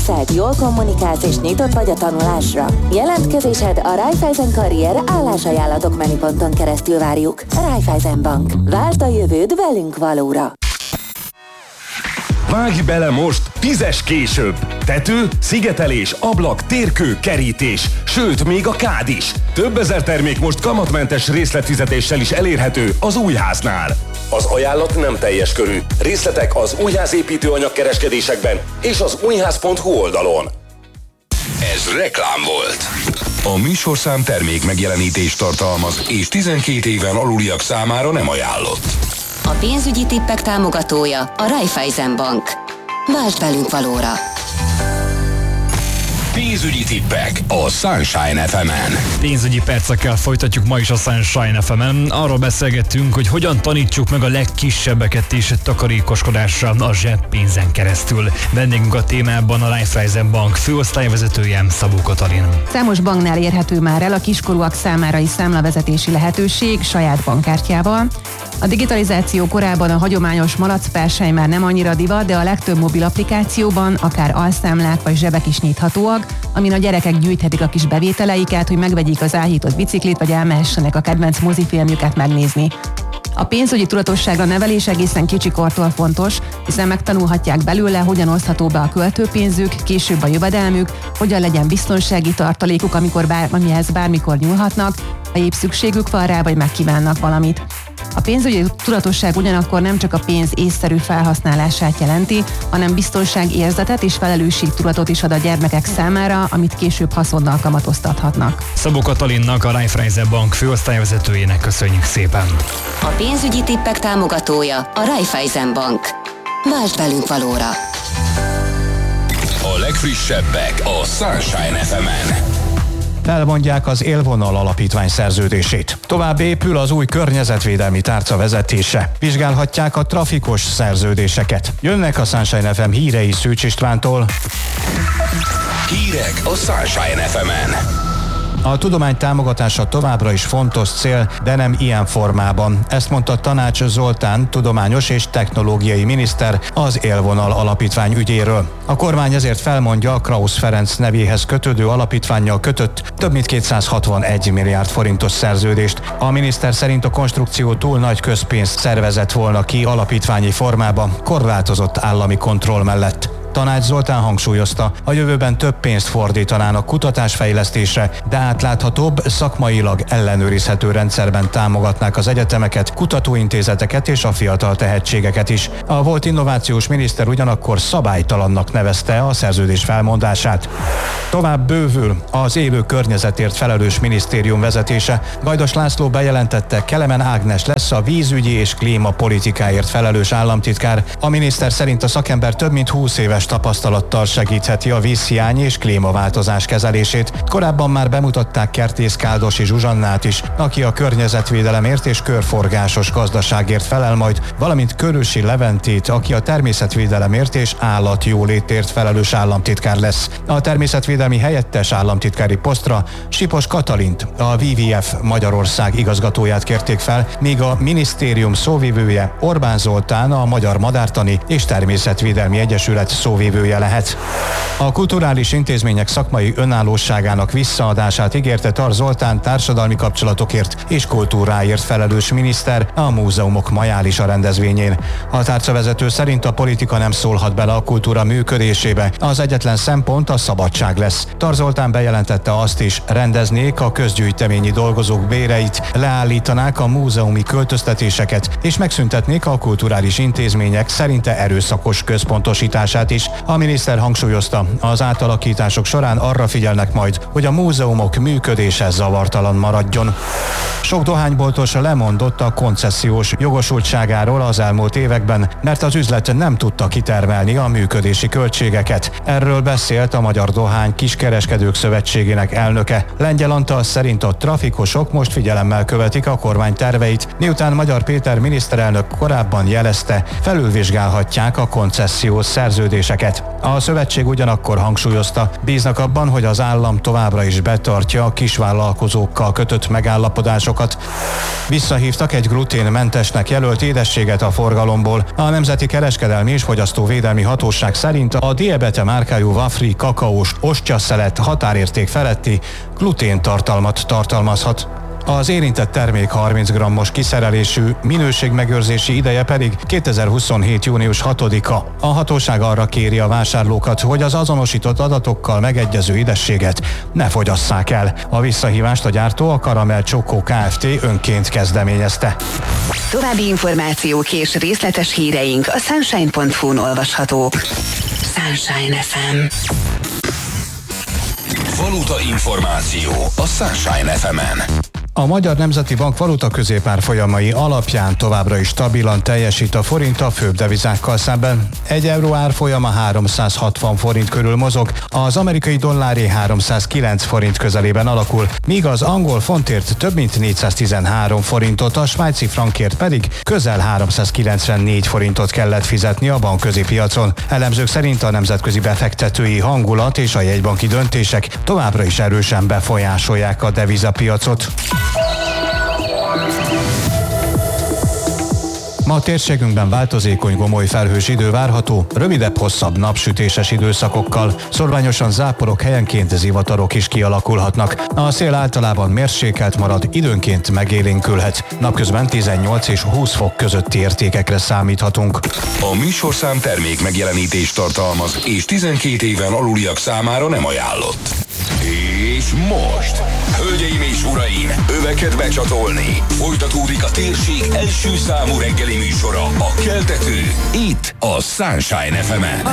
stresszelsz, jól kommunikálsz és nyitott vagy a tanulásra? Jelentkezésed a Raiffeisen Karrier állásajánlatok menüponton keresztül várjuk. Raiffeisen Bank. Váld a jövőd velünk valóra. Vágj bele most 10-es később! Tető, szigetelés, ablak, térkő, kerítés, sőt, még a kád is. Több ezer termék most kamatmentes részletfizetéssel is elérhető az Újháznál. Az ajánlat nem teljes körű. Részletek az Újház építőanyag kereskedésekben és az újház.hu oldalon. Ez reklám volt. A műsorszám termék megjelenítést tartalmaz, és 12 éven aluliak számára nem ajánlott. A pénzügyi tippek támogatója a Raiffeisen Bank. Váltsd velünk valóra! Pénzügyi tippek a Sunshine FM-en. Pénzügyi percekkel folytatjuk ma is a Sunshine FM-en. Arról beszélgettünk, hogy hogyan tanítsuk meg a legkisebbeket is takarékoskodásra a zseppénzen keresztül. Vendégünk a témában a Raiffeisen Bank főosztályvezetője, Szabó Katalin. Számos banknál érhető már el a kiskorúak számára is számlavezetési lehetőség saját bankkártyával. A digitalizáció korában a hagyományos malacpersely már nem annyira divat, de a legtöbb mobil applikációban akár alszámlák vagy zsebek is nyithatóak, amin a gyerekek gyűjthetik a kis bevételeiket, hogy megvegyék az áhított biciklit, vagy elmehessenek a kedvenc mozifilmjüket megnézni. A pénzügyi tudatosságra nevelés egészen kicsikortól fontos, hiszen megtanulhatják belőle, hogyan osztható be a költőpénzük, később a jövedelmük, hogyan legyen biztonsági tartalékuk, amihez bármikor nyúlhatnak, ha épp szükségük van rá, vagy megkívánnak valamit. A pénzügyi tudatosság ugyanakkor nem csak a pénz észszerű felhasználását jelenti, hanem biztonságérzetet és felelősségtudatot is ad a gyermekek számára, amit később haszonnal kamatoztathatnak. Szabó Katalinnak, a Raiffeisen Bank főosztályvezetőjének köszönjük szépen. A pénzügyi tippek támogatója a Raiffeisen Bank. Váltsd velünk valóra! A legfrissebbek a Sunshine FM-en. Felmondják az Élvonal Alapítvány szerződését. Tovább épül az új környezetvédelmi tárca vezetése. Vizsgálhatják a trafikos szerződéseket. Jönnek a Sunshine FM hírei Szűcs Istvántól. Hírek a Sunshine FM-en. A tudomány támogatása továbbra is fontos cél, de nem ilyen formában. Ezt mondta Tanács Zoltán, tudományos és technológiai miniszter az Élvonal Alapítvány ügyéről. A kormány ezért felmondja a Krausz Ferenc nevéhez kötődő alapítvánnyal kötött több mint 261 milliárd forintos szerződést. A miniszter szerint a konstrukció túl nagy közpénzt szervezett volna ki alapítványi formában, korlátozott állami kontroll mellett. Tanács Zoltán hangsúlyozta, a jövőben több pénzt fordítanának kutatásfejlesztésre, de átláthatóbb, szakmailag ellenőrizhető rendszerben támogatnák az egyetemeket, kutatóintézeteket és a fiatal tehetségeket is. A volt innovációs miniszter ugyanakkor szabálytalannak nevezte a szerződés felmondását. Tovább bővül az élő környezetért felelős minisztérium vezetése. Gajdos László bejelentette, Kelemen Ágnes lesz a vízügyi és klímapolitikáért felelős államtitkár. A miniszter szerint a szakember több mint 20 éves tapasztalattal segítheti a vízhiány és klímaváltozás kezelését. Korábban már bemutatták Kertész Káldosi Zsuzsannát is, aki a környezetvédelemért és körforgásos gazdaságért felel majd, valamint Körösi Leventét, aki a természetvédelemért és állatjólétért felelős államtitkár lesz. A természetvédelmi helyettes államtitkári posztra Sipos Katalint, a WWF Magyarország igazgatóját kérték fel, míg a minisztérium szóvivője Orbán Zoltán, a Magyar Madártani és Természetvédelmi Egyesület szóvivője lehet. A kulturális intézmények szakmai önállóságának visszaadását ígérte Tar Zoltán társadalmi kapcsolatokért és kultúráért felelős miniszter a Múzeumok Majálisa rendezvényén. A tárcavezető szerint a politika nem szólhat bele a kultúra működésébe, az egyetlen szempont a szabadság lesz. Tar Zoltán bejelentette azt is, rendeznék a közgyűjteményi dolgozók béreit, leállítanák a múzeumi költöztetéseket és megszüntetnék a kulturális intézmények szerinte erőszakos központosítását is. A miniszter hangsúlyozta, az átalakítások során arra figyelnek majd, hogy a múzeumok működése zavartalan maradjon. Sok dohányboltos lemondott a koncesziós jogosultságáról az elmúlt években, mert az üzlet nem tudta kitermelni a működési költségeket. Erről beszélt a Magyar Dohány Kiskereskedők Szövetségének elnöke. Lengyel Antal szerint a trafikosok most figyelemmel követik a kormány terveit, miután Magyar Péter miniszterelnök korábban jelezte, felülvizsgálhatják a koncesziós szerződések intézkedéseket. A szövetség ugyanakkor hangsúlyozta, bíznak abban, hogy az állam továbbra is betartja a kisvállalkozókkal kötött megállapodásokat. Visszahívtak egy gluténmentesnek jelölt édességet a forgalomból. A Nemzeti Kereskedelmi és Fogyasztóvédelmi Hatóság szerint a Diabete márkájú wafri kakaós ostya-szelet határérték feletti gluténtartalmat tartalmazhat. Az érintett termék 30 grammos kiszerelésű, minőségmegőrzési ideje pedig 2027. június 6-a. A hatóság arra kéri a vásárlókat, hogy az azonosított adatokkal megegyező édességet ne fogyasszák el. A visszahívást a gyártó, a Caramel Choco Kft. Önként kezdeményezte. További információk és részletes híreink a sunshine.hu-n olvashatók. Sunshine FM. Valuta információ a Sunshine FM-en. A Magyar Nemzeti Bank valuta középárfolyamai alapján továbbra is stabilan teljesít a forint a főbb devizákkal szemben. 1 euró árfolyama 360 forint körül mozog, az amerikai dolláré 309 forint közelében alakul, míg az angol fontért több mint 413 forintot, a svájci frankért pedig közel 394 forintot kellett fizetni a bankközi piacon. Elemzők szerint a nemzetközi befektetői hangulat és a jegybanki döntések továbbra is erősen befolyásolják a devizapiacot. Ma a térségünkben változékony gomoly felhős idő várható, rövidebb-hosszabb napsütéses időszakokkal, szorványosan záporok, helyenként zivatarok is kialakulhatnak. A szél általában mérsékelt marad, időnként megélénkülhet. Napközben 18 és 20 fok közötti értékekre számíthatunk. A műsorszám termék megjelenítést tartalmaz, és 12 éven aluliak számára nem ajánlott. És most, hölgyeim és uraim, öveket becsatolni. Folytatódik a térség első számú reggeli műsora, a Keltető, itt a Sunshine FM-en.